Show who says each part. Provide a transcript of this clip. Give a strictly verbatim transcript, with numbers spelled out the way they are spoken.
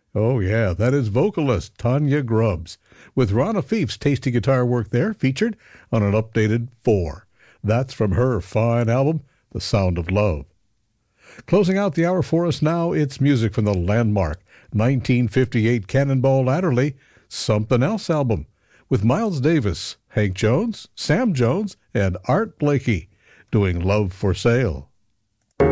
Speaker 1: Oh, yeah, that is vocalist Tanya Grubbs, with Ron Afif's tasty guitar work there featured on an updated four. That's from her fine album, The Sound of Love. Closing out the hour for us now, it's music from the landmark nineteen fifty-eight Cannonball Adderley Something Else album, with Miles Davis, Hank Jones, Sam Jones, and Art Blakey doing Love for Sale.